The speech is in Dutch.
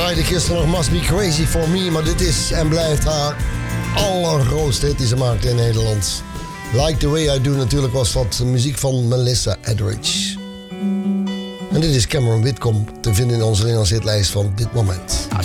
draaide gisteren nog Must Be Crazy For Me, maar dit is en blijft haar allergrootste hit die ze maakte in Nederland. Like The Way I Do natuurlijk was dat muziek van Melissa Etheridge. En dit is Cameron Whitcomb te vinden in onze Nederlandse hitlijst van dit moment. I